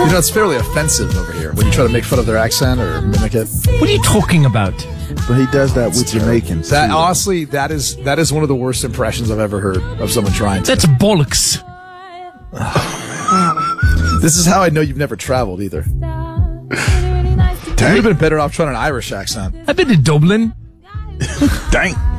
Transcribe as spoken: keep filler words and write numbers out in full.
You know, it's fairly offensive over here when you try to make fun of their accent or mimic it. What are you talking about? But he does that with Jamaicans. That too. honestly, that is that is one of the worst impressions I've ever heard of someone trying to. That's bollocks. This is how I know you've never traveled either. You would have been better off trying an Irish accent. I've been to Dublin. Dang.